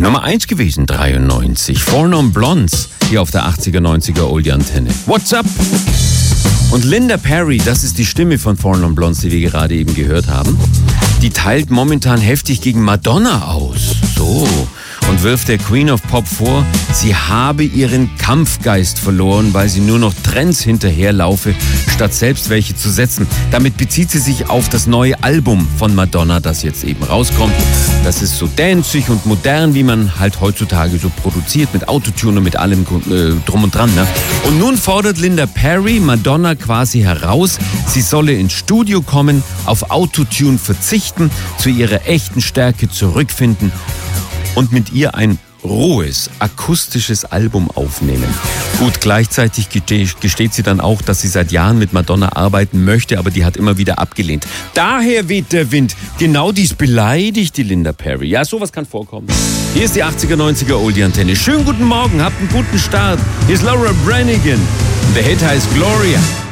Nummer 1 gewesen, 93. Four Non Blondes, hier auf der 80er, 90er Oldie-Antenne. What's up? Und Linda Perry, das ist die Stimme von Four Non Blondes, die wir gerade eben gehört haben, die teilt momentan heftig gegen Madonna aus. So. Und wirft der Queen of Pop vor, sie habe ihren Kampfgeist verloren, weil sie nur noch Trends hinterherlaufe, statt selbst welche zu setzen. Damit bezieht sie sich auf das neue Album von Madonna, das jetzt eben rauskommt. Das ist so danceig und modern, wie man halt heutzutage so produziert, mit Autotune und mit allem drum und dran. Ne? Und nun fordert Linda Perry Madonna quasi heraus, sie solle ins Studio kommen, auf Autotune verzichten, zu ihrer echten Stärke zurückfinden und mit ihr ein rohes, akustisches Album aufnehmen. Gut, gleichzeitig gesteht sie dann auch, dass sie seit Jahren mit Madonna arbeiten möchte, aber die hat immer wieder abgelehnt. Daher weht der Wind. Genau dies beleidigt die Linda Perry. Ja, sowas kann vorkommen. Hier ist die 80er, 90er Oldie-Antenne. Schönen guten Morgen, habt einen guten Start. Hier ist Laura Branigan. Der Hit heißt Gloria.